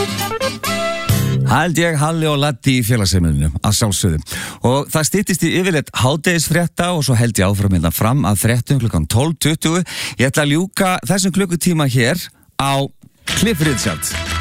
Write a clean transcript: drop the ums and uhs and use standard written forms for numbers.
Held ég, Halli og Laddi í félagsheimilinu að sjálfsögðu. Og það styttist í yfirleitt hádegisfrétta og svo held ég áfram hérna fram að fréttum klukkan 12:20. Ég ætla að ljúka þessum klukkutíma hér á Cliff Richard.